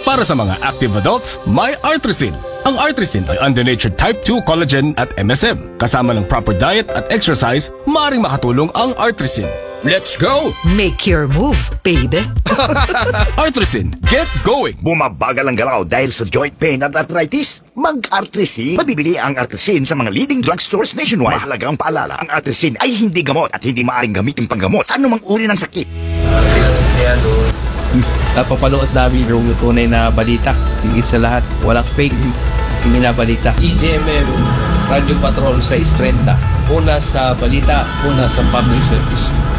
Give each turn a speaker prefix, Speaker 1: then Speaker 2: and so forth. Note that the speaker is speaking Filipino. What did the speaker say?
Speaker 1: Para sa mga active adults, may Artresin. Ang Artresin ay undonatured type 2 collagen at MSM. Kasama ng proper diet at exercise, maaaring makatulong ang Artresin. Let's go!
Speaker 2: Make your move, baby.
Speaker 1: Artresin, get going!
Speaker 3: Bumabagal ang galaw dahil sa joint pain at arthritis? Mag-Artresin. Mabibili ang Artresin sa mga leading drugstores nationwide. Mahalagang paalala, ang Artresin ay hindi gamot at hindi maaaring gamitin panggamot sa anumang uri ng sakit.
Speaker 4: Napapalood namin yung tunay na balita. Higit sa lahat, walang fake binabalita. EZMM, Radio Patrol sa 30. Una sa balita, una sa public service.